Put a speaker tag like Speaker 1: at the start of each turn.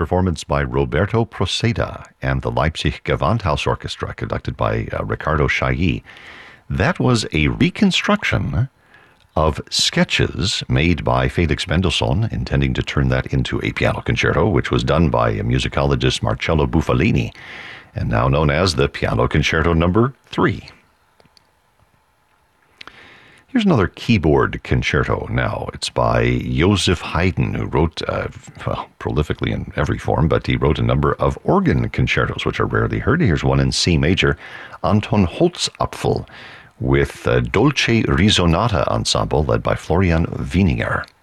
Speaker 1: performance by Roberto Proceda and the Leipzig Gewandhaus Orchestra, conducted by Ricardo Chailly. That was a reconstruction of sketches made by Felix Mendelssohn, intending to turn that into a piano concerto, which was done by musicologist Marcello Bufalini, and now known as the Piano Concerto No. 3. Here's another keyboard concerto now. It's by Joseph Haydn, who wrote, prolifically in every form, but he wrote a number of organ concertos, which are rarely heard. Here's one in C major, Anton Holzapfel, with Dolce Risonata Ensemble, led by Florian Wieninger.